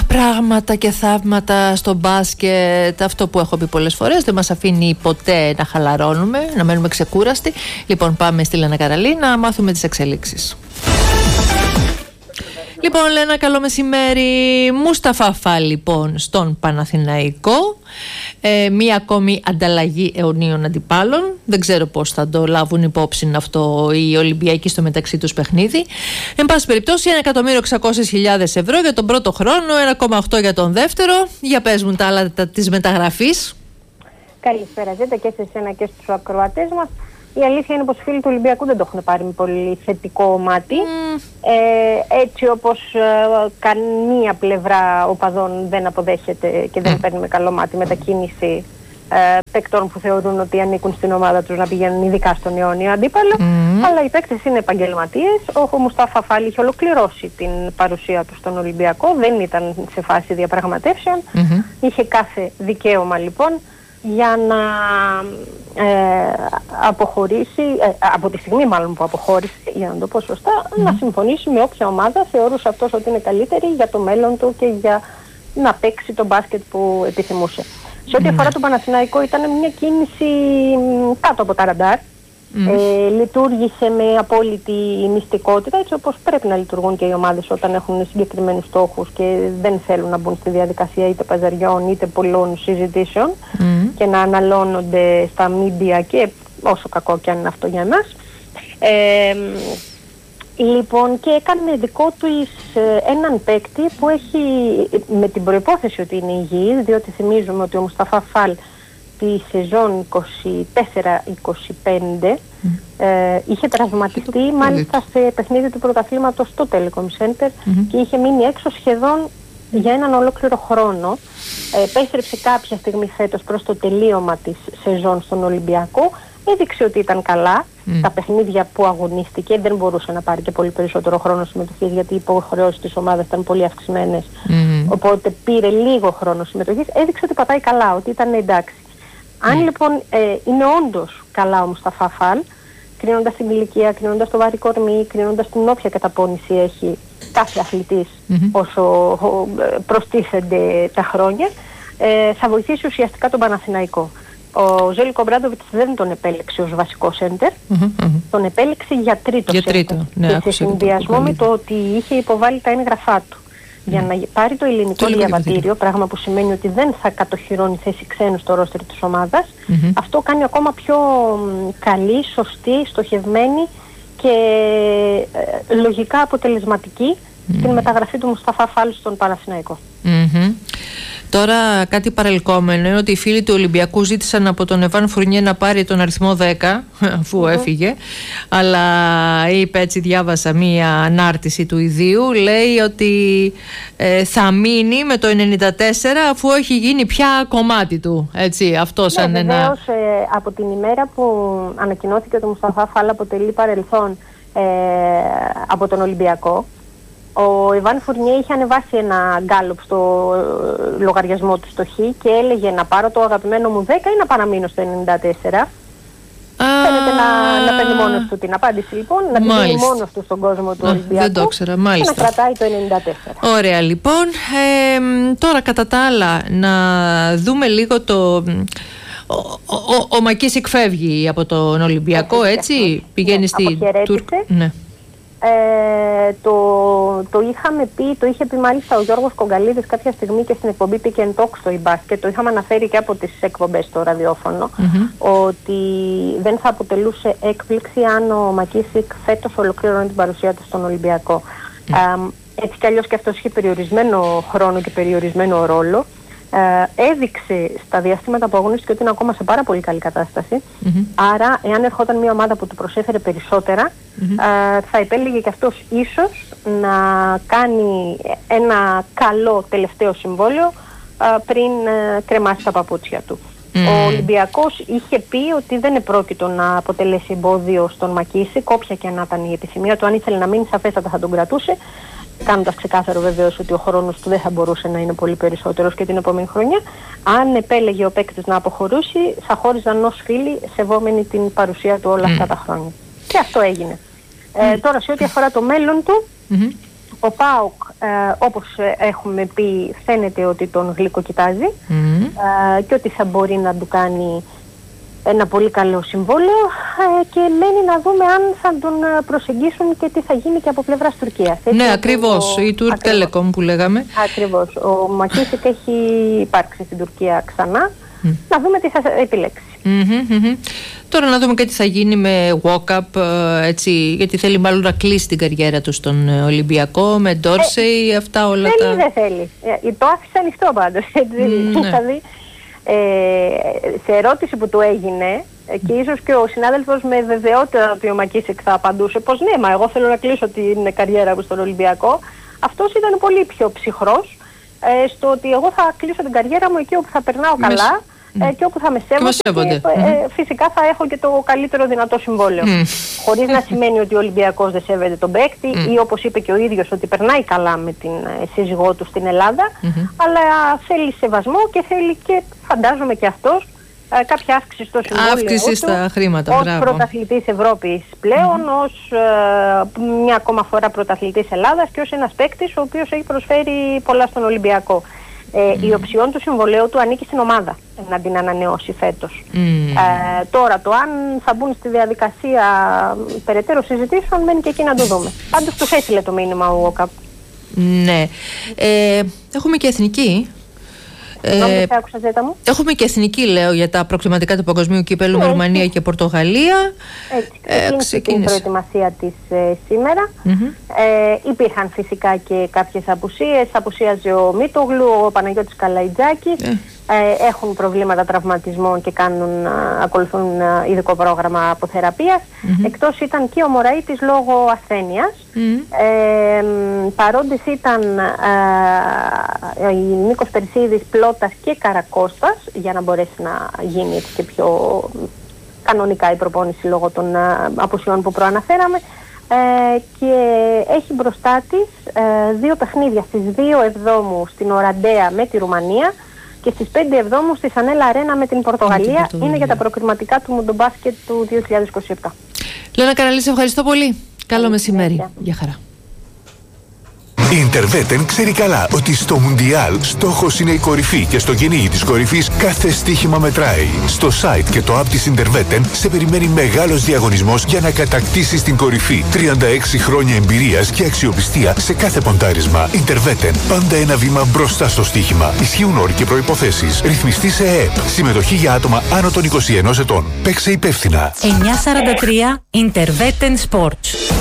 πράγματα και θαύματα στο μπάσκετ. Αυτό που έχω πει πολλές φορές, δεν μας αφήνει ποτέ να χαλαρώνουμε, να μένουμε ξεκούραστοι. Λοιπόν, πάμε στη Λένα Καραλή να μάθουμε τις εξελίξεις. Λοιπόν, Λένα, καλό μεσημέρι. Μουσταφά Φαλ, λοιπόν, στον Παναθηναϊκό. Μία ακόμη ανταλλαγή αιωνίων αντιπάλων. Δεν ξέρω πώς θα το λάβουν υπόψη αυτό οι Ολυμπιακοί στο μεταξύ τους παιχνίδι. Εν πάση περιπτώσει, 1.600.000 ευρώ για τον πρώτο χρόνο, 1,8 για τον δεύτερο. Για πες μου τα άλλα της μεταγραφής. Καλησπέρα, Ζέτα, και σε εσένα και στους ακροατές μας. Η αλήθεια είναι πως οι φίλοι του Ολυμπιακού δεν το έχουν πάρει με πολύ θετικό μάτι. Έτσι όπως καμία πλευρά οπαδών δεν αποδέχεται και δεν παίρνει με καλό μάτι μετακίνηση παίκτων που θεωρούν ότι ανήκουν στην ομάδα τους να πηγαίνουν ειδικά στον αιώνιο αντίπαλο. Αλλά οι παίκτες είναι επαγγελματίες. Ο Μουσταφά Φαλ είχε ολοκληρώσει την παρουσία του στον Ολυμπιακό, δεν ήταν σε φάση διαπραγματεύσεων. Είχε κάθε δικαίωμα λοιπόν για να αποχωρήσει, από τη στιγμή μάλλον που αποχώρησε, για να το πω σωστά, να συμφωνήσει με όποια ομάδα θεωρούσε αυτός ότι είναι καλύτερη για το μέλλον του και για να παίξει το μπάσκετ που επιθυμούσε. Σε ό,τι αφορά τον Παναθηναϊκό, ήταν μια κίνηση κάτω από τα ραντάρ. Λειτουργήσε με απόλυτη μυστικότητα, έτσι όπως πρέπει να λειτουργούν και οι ομάδες όταν έχουν συγκεκριμένους στόχους και δεν θέλουν να μπουν στη διαδικασία είτε παζαριών είτε πολλών συζητήσεων και να αναλώνονται στα media, και όσο κακό και αν είναι αυτό για εμάς. Λοιπόν, και έκανε δικό του έναν παίκτη που έχει, με την προϋπόθεση ότι είναι υγιής, διότι θυμίζουμε ότι ο Μουσταφά Φαλ τη σεζόν 24-25 είχε τραυματιστεί μάλιστα σε παιχνίδι του πρωταθλήματος στο Telecom Center και είχε μείνει έξω σχεδόν για έναν ολόκληρο χρόνο. Επέστρεψε κάποια στιγμή φέτος προς το τελείωμα της σεζόν στον Ολυμπιακό. Έδειξε ότι ήταν καλά. Τα παιχνίδια που αγωνίστηκε δεν μπορούσε να πάρει και πολύ περισσότερο χρόνο συμμετοχής, γιατί οι υποχρεώσεις της ομάδας ήταν πολύ αυξημένες. Οπότε πήρε λίγο χρόνο συμμετοχής. Έδειξε ότι πατάει καλά, ότι ήταν εντάξει. Αν λοιπόν είναι όντως καλά ο Μουσταφά Φαλ, κρίνοντας την ηλικία, κρίνοντας το βάρη κορμί, κρίνοντας την όποια καταπώνηση έχει κάθε αθλητής όσο προστίθενται τα χρόνια, θα βοηθήσει ουσιαστικά τον Παναθηναϊκό. Ο Ζέλικο Ομπράντοβιτς δεν τον επέλεξε ως βασικό σέντερ, τον επέλεξε για τρίτο σέντερ. Και σε συνδυασμό με το ότι είχε υποβάλει τα έγγραφά του για να πάρει το ελληνικό διαβατήριο, πράγμα που σημαίνει ότι δεν θα κατοχυρώνει θέση ξένου στο ρόστερ της ομάδας, αυτό κάνει ακόμα πιο καλή, σωστή, στοχευμένη και λογικά αποτελεσματική την μεταγραφή του Μουσταφά Φαλ στον Παναθηναϊκό. Τώρα κάτι παρελκόμενο είναι ότι οι φίλοι του Ολυμπιακού ζήτησαν από τον Εβάν Φουρνιέ να πάρει τον αριθμό 10 αφού έφυγε, αλλά είπε, έτσι διάβασα μία ανάρτηση του ιδίου, λέει ότι θα μείνει με το 94 αφού έχει γίνει πια κομμάτι του, έτσι, αυτό σαν βεβαίως, από την ημέρα που ανακοινώθηκε ότι ο Μουσταφά Φαλ αποτελεί παρελθόν από τον Ολυμπιακό, ο Εβάν Φουρνιέ είχε ανεβάσει ένα γκάλωπ στο λογαριασμό του στο Χ και έλεγε να πάρω το αγαπημένο μου 10 ή να παραμείνω στο 94. Φαίνεται να παίρνει μόνος του την απάντηση, λοιπόν, να την δίνει μόνος του στον κόσμο του Ολυμπιακού. Δεν το ξέρα, μάλιστα. Και να κρατάει το 94. Ωραία, λοιπόν. Τώρα κατά τα άλλα να δούμε λίγο το... Ο Μακίσικ φεύγει από τον Ολυμπιακό, έτσι, πηγαίνει στη Τουρκία. Ναι. Το είχαμε πει, το είχε πει μάλιστα ο Γιώργος Κογκαλίδης κάποια στιγμή και στην εκπομπή Pick and Talk στο eBasket, το είχαμε αναφέρει και από τις εκπομπές στο ραδιόφωνο, ότι δεν θα αποτελούσε έκπληξη αν ο Μακίσικ φέτος ολοκλήρωνε την παρουσία του στον Ολυμπιακό. Έτσι κι αλλιώς και αυτός είχε περιορισμένο χρόνο και περιορισμένο ρόλο. Έδειξε στα διαστήματα που αγωνίστηκε ότι είναι ακόμα σε πάρα πολύ καλή κατάσταση. Άρα, εάν ερχόταν μια ομάδα που του προσέφερε περισσότερα, θα επέλεγε και αυτός ίσως να κάνει ένα καλό τελευταίο συμβόλαιο πριν κρεμάσει τα παπούτσια του. Ο Ολυμπιακός είχε πει ότι δεν επρόκειτο να αποτελέσει εμπόδιο στον Μακίσικ, όποια και αν ήταν η επιθυμία του. Αν ήθελε να μείνει, σαφέστατα θα τον κρατούσε, κάνοντας ξεκάθαρο βεβαίως ότι ο χρόνος του δεν θα μπορούσε να είναι πολύ περισσότερος και την επόμενη χρονιά. Αν επέλεγε ο παίκτης να αποχωρήσει, θα χώριζαν ως φίλοι, σεβόμενοι την παρουσία του όλα αυτά τα χρόνια. Και αυτό έγινε. Τώρα, σε ό,τι αφορά το μέλλον του, Ο ΠΑΟΚ, όπως έχουμε πει, φαίνεται ότι τον γλυκοκοιτάζει και ότι θα μπορεί να του κάνει ένα πολύ καλό συμβόλαιο και μένει να δούμε αν θα τον προσεγγίσουν και τι θα γίνει και από πλευράς Τουρκίας. Ναι, ακριβώς. Η Turk Telecom που λέγαμε. Ακριβώς. Ο Μακίσικ έχει υπάρξει στην Τουρκία ξανά. Να δούμε τι θα επιλέξει. Τώρα να δούμε και τι θα γίνει με walk-up, έτσι, γιατί θέλει μάλλον να κλείσει την καριέρα του στον Ολυμπιακό, με Ντόρσεϊ, αυτά όλα θέλει, δεν θέλει. Το άφησε ανοιχτό πάντως. Δηλαδή, σε ερώτηση που του έγινε, και ίσως και ο συνάδελφος με βεβαιότητα ότι ο Μακίσικ θα απαντούσε πως ναι, μα εγώ θέλω να κλείσω την καριέρα μου στον Ολυμπιακό, αυτός ήταν πολύ πιο ψυχρός στο ότι εγώ θα κλείσω την καριέρα μου εκεί όπου θα περνάω καλά και όπου θα με σέβονται. Φυσικά θα έχω και το καλύτερο δυνατό συμβόλαιο. Χωρίς να σημαίνει ότι ο Ολυμπιακός δεν σέβεται τον παίκτη ή όπως είπε και ο ίδιος ότι περνάει καλά με την σύζυγό του στην Ελλάδα, αλλά θέλει σεβασμό και θέλει και φαντάζομαι και αυτός κάποια αύξηση στο συμβόλαιο. Αύξηση στα χρήματα. Ως πρωταθλητής Ευρώπης πλέον, ως μια ακόμα φορά πρωταθλητής Ελλάδας και ως ένας παίκτης ο οποίος έχει προσφέρει πολλά στον Ολυμπιακό. Η οψιόν του συμβολέου του ανήκει στην ομάδα να την ανανεώσει φέτος. Τώρα το αν θα μπουν στη διαδικασία περαιτέρω συζητήσεων μένει και εκεί να το δούμε. Πάντως τους έστειλε το μήνυμα ο ΟΚΑΠ. Ναι. Έχουμε και εθνική. Έχουμε και εθνική, λέω, για τα προκριματικά του Παγκοσμίου Κυπέλλου με Ρουμανία και Πορτογαλία. Έτσι, την προετοιμασία της σήμερα. Υπήρχαν φυσικά και κάποιες απουσίες. Απουσίαζε ο Μίτογλου, ο Παναγιώτης Καλαϊτζάκης. Έχουν προβλήματα τραυματισμών και ακολουθούν ειδικό πρόγραμμα αποθεραπείας. Εκτός ήταν και ο Μωραΐτης λόγω ασθένειας. Παρόντες ήταν η Νίκος Περσίδης, Πλώτας και Καρακώστας, για να μπορέσει να γίνει έτσι και πιο κανονικά η προπόνηση λόγω των απουσιών που προαναφέραμε. Και έχει μπροστά της 2 παιχνίδια στις 2 Εβδόμου στην Οραντέα με τη Ρουμανία και στις 5 Εβδόμου στη Σανέλα Αρένα με την Πορτογαλία. Είναι για τα προκριματικά του μουντομπάσκετ του 2027. Λένα Καραλή, σε ευχαριστώ πολύ. Καλό μεσημέρι. Γεια χαρά. Η Interveten ξέρει καλά ότι στο Μουντιάλ στόχος είναι η κορυφή και στο κυνήγι της κορυφής κάθε στοίχημα μετράει. Στο site και το app της Interveten σε περιμένει μεγάλος διαγωνισμός για να κατακτήσεις την κορυφή. 36 χρόνια εμπειρίας και αξιοπιστία σε κάθε ποντάρισμα. Interveten, πάντα ένα βήμα μπροστά στο στοίχημα. Ισχύουν όροι και προϋποθέσεις. Ρυθμιστή σε ΕΕΠ. Συμμετοχή για άτομα άνω των 21 ετών. Παίξε υπεύθυνα. 943 Interveten Sports.